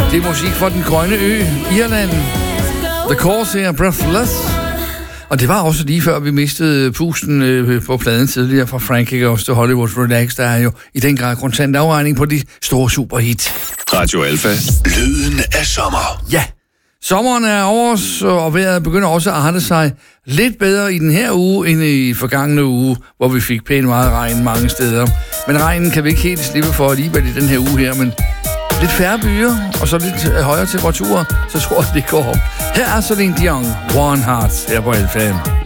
Det er musik fra den grønne ø, Irland. The Corsair, Breathless. Og det var også lige før, vi mistede pusten på pladen tidligere fra Frankie Goes to Hollywood Relax. Der er jo i den grad kontant afregning på de store superhit. Radio Alfa. Lyden af sommer. Ja, sommeren er over os, og vejret begynder også at arte sig lidt bedre i den her uge, end i forgangne uge, hvor vi fik pænt meget regn mange steder. Men regnen kan vi ikke helt slippe for alligevel i den her uge her, men lidt færre byer, og så lidt højere temperaturer, så tror jeg, det går op. Her er Celine Dion, One Heart, her på Alfa.